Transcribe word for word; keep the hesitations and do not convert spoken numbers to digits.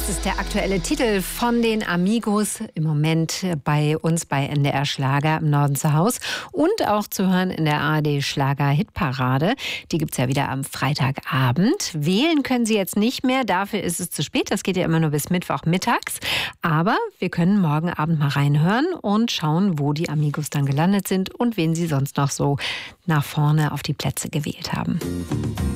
Das ist der aktuelle Titel von den Amigos, im Moment bei uns bei N D R Schlager im Norden zu Haus und auch zu hören in der A R D Schlager Hitparade. Die gibt's ja wieder am Freitagabend. Wählen können Sie jetzt nicht mehr, dafür ist es zu spät. Das geht ja immer nur bis Mittwoch mittags. Aber wir können morgen Abend mal reinhören und schauen, wo die Amigos dann gelandet sind und wen sie sonst noch so nach vorne auf die Plätze gewählt haben.